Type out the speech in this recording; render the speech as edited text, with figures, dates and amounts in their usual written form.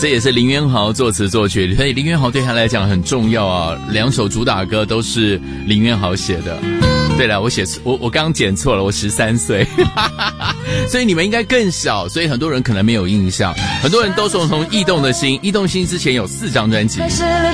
这也是林元豪作词作曲，所以林元豪对他来讲很重要啊。2首主打歌都是林元豪写的。对了，我刚刚剪错了，我13岁，所以你们应该更小，所以很多人可能没有印象。很多人都从《异动的心》，《异动心》之前有4张专辑。